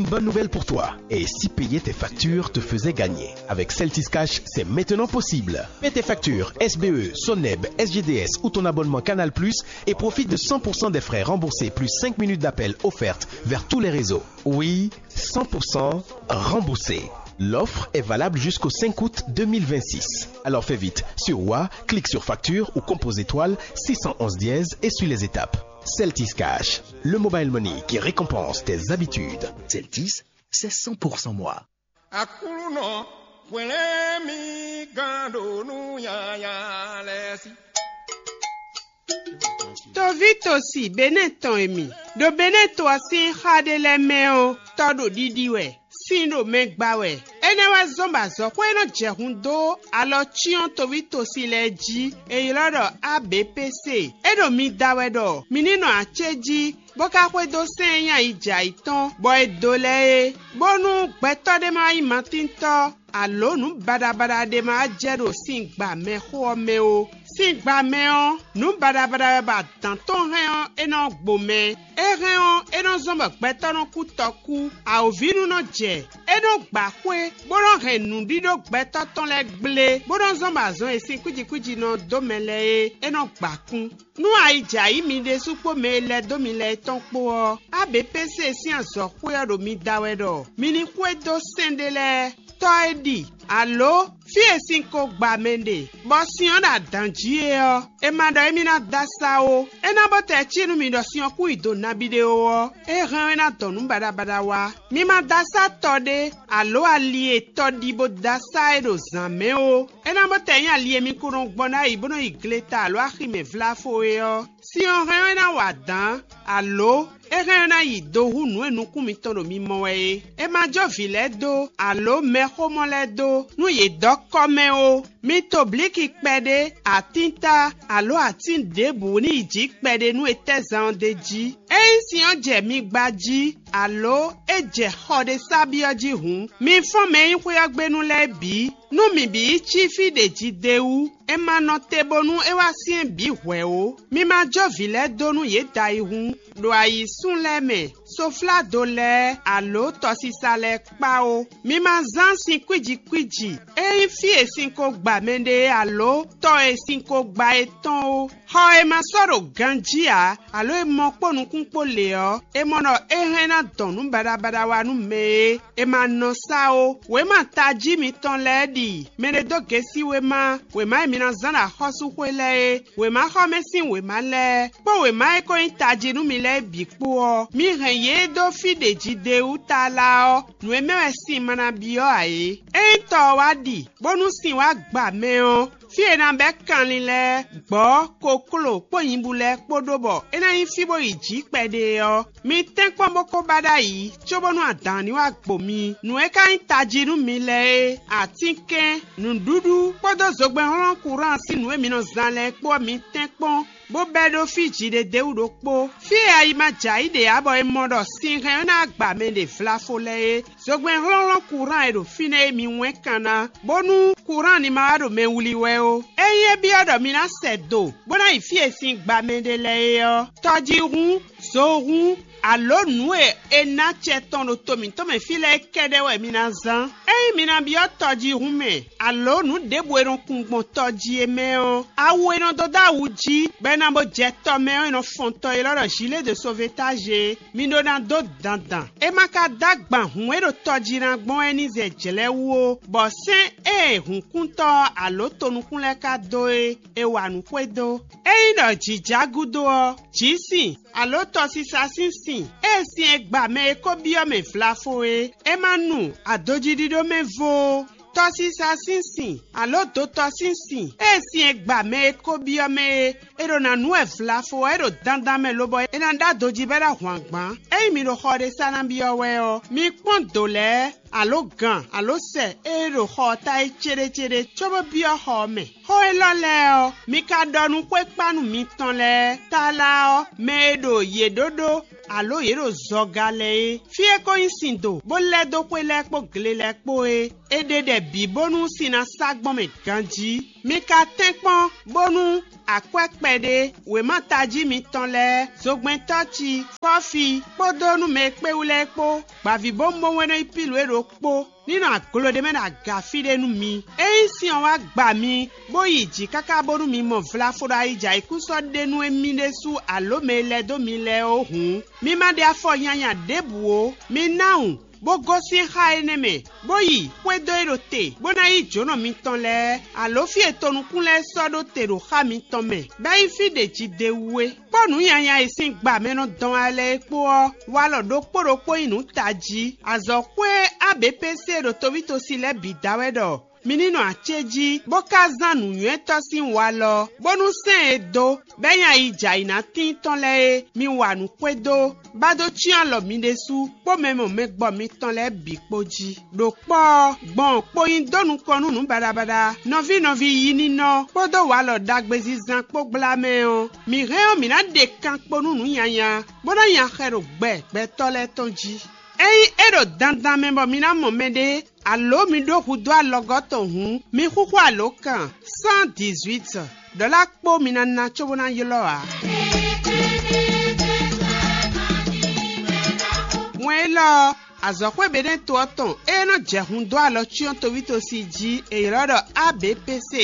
Une bonne nouvelle pour toi. Et si payer tes factures te faisait gagner? Avec Celtis Cash, c'est maintenant possible. Paie tes factures SBE, Soneb, SGDS ou ton abonnement Canal+, et profite de 100% des frais remboursés plus 5 minutes d'appel offertes vers tous les réseaux. Oui, 100% remboursé. L'offre est valable jusqu'au 5 août 2026. Alors fais vite. Sur WA, clique sur facture ou compose étoile 611 dièse et suis les étapes. Celtis Cash, le mobile money qui récompense tes habitudes. Celtis, c'est 100% moi. Tovito si Benetton emi. Do Benetton si khadele meo todo didiwe. Sindo megbawe. Enewa zomba zo kweno jehundo alo chion tovito si leji e ilodo ABPC. Edo mi dawedo. Minino acheji. Boka kwe do senya ija iton. Boy dole. Bonu gbeto de ma imatinto. Alo nu badabada de ma jero singba me ho meo. Singba meo. Nu badabada ba tanton reon enon gbome. E reon enon zomba gbeto non kutoku. A ovinu no je. Enon gbakwe. Boron renu dido gbeto ton le gle. Boron zomba zon esi kuji no domele enon gbakun. Nu aija imi de supo me le domile ton po. ABPC si an so kwe do mi dawedo. Mini kwe do sendele. Toedi. Allo? Fie sinko gba mende. Bosi yon da danjie yo. E mando emi na dasa o. E na bote chinu mi do si yon ku ido na video o. E ren na tonu bada wa. Mi ma dasa tode. Allo alie todi bo dasa e do zame o. E na bote yon alie mi kuron gbona ibono igleta allo akime vlafo e yo. Si yon ren na wadan. Allo? E ren na ido hu nu e nu kumitono mi moe. E ma jo vile do. Allo me homo le do. Nu ye dok kome o. Mi tobliki kpede atinta alo atin debu ni iji kpede nu etezan deji. Si yon je mi gbaji alo je hode sabi oji hun. Mi fon me yin kwe yagbe nu le bi. Nu mi bi chifi deji de u. E ma no tebo nu e wa sien bi hwe o. Mi ma jo vile do nu ye dai hun. Do ayi sun le me. Sofla do le alo tosi sale kpa o. Mi ma zan sin kwiji. E fi e sin ko gba mende alo to e sin ko gba eton o. Ho e ma soro ganjia alo e mo ponu kunpo le o. E mono e rena donu bada wa nu me. E ma no sa o. We ma taji mi ton le di. Mene do gesi we ma e mi na zana hosu kwele. We ma ho me sin we ma le. Po we ma e ko taji nu mi le bikpo o. Mi renye do fi de jide u tala o. Nu e me si mana bio ae. E to wadi. Bonu sin wa gba me o. Fie na be kanlile gbo kokolo poyinbule podobo ena yin fibo iji pede yo mi tenpo boko bada yi chobonu adani wa gbo mi nu e kan tajiru mi le atinke nu dudu podo zogbe ran kuran si nu e mi no zanle po mi tenpo bo bedo fiji de deudo po fie ayi ma jai de abo e modo sin ren na gba me de flafole zogbe ran kuran e do fine mi wen kana bonu kuran ni ma do me wuli we o eye bi odo mi na sedo bona ifie sin gba me de le yo toji run so run alo nu e na cheton no to me file kede we mi na zan mi na bi toji run me alo nu de boeron kungbon toji e me o awo eno do da wuji be na bo je to me o eno fonto e loro gilet de sauvetage mi do na do dandan e maka dagban hun e do toji na gbon eni ze jele wo bo sen e hun kunto alo tonu kunle ka do e wa nu kwedo no jijagudo o jisi alo to si sasinsin si egba me ko bi o me flafo e manu adoji dido me vo tosi sasinsin alo do tosinsin si egba me ko bi o me ero na nu e flafo ero dandan me lobo na da doji bera hwangban mi ro hore sana bi o we o mi pon dole alo gan alo se ero ho ta chere chobo bi o ho me ho elole o mi ka donu kwe panu mi ton le tala o medo yedodo alo yero zogale fie ko insindo bo ledo kwe lekpo gle lekpo edede bi bonu sina sagbon me ganji mi ka tenkpon bonu akwekpede we mataji mi tonle zogbentoti kofi podonu me peule po bavi bombo weno ipilu erokpo nínú agolode mena gafide nu mi si on wa gba mi boyi ji kaka bonu mi mo vla fora ija ikuso denu emi desu alome le do mi le ohun mi ma de afọ yanya debuo mi naun bogosi ha eneme boyi kwedo erote bona yi jono mi tonle alofi etonukunle sodo tero ha mi tonme bai fi de ji dewe ponu yanya isin gba meno don ale epo wa lo do poropo inu taji azokwe abpc ro tobito sile bidawedo minino acheji bokazanu yeto sin wa lo bonu sen edo beyan ija ina tin tonle mi wanu kwedo bado chian lo mi desu po memo megbo mi tonle bipoji do po gbon poyin donu konu nu badabada novi yi nino podo wa lo dagbezi zan po glame o mi re o mi na de kan ponu nu yanya bodo yan khero gbe tole tonji ero dandan membo mina momede allo mi do hudo alogoto hun mi kuku alo kan 118 $. Po mina na chobona yoloa mwelo azokwe beden to oton no jehun do alo chion to vito si ji e rodo abpc